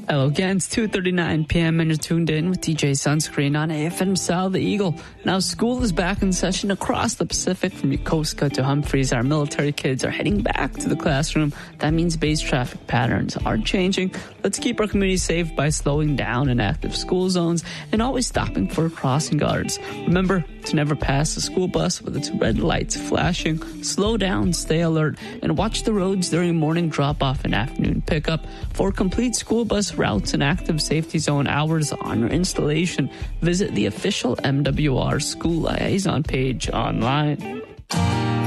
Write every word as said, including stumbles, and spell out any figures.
Hello again, it's two thirty-nine p.m. and you're tuned in with D J Sunscreen on A F M South the Eagle. Now, school is back in session across the Pacific from Yokosuka to Humphreys. Our military kids are heading back to the classroom. That means base traffic patterns are changing. Let's keep our community safe by slowing down in active school zones and always stopping for crossing guards. Remember to never pass a school bus with its red lights flashing. Slow down, stay alert, and watch the roads during morning drop-off and afternoon pickup. For complete school bus routes and active safety zone hours on your installation, visit the official M W R School Liaison page online.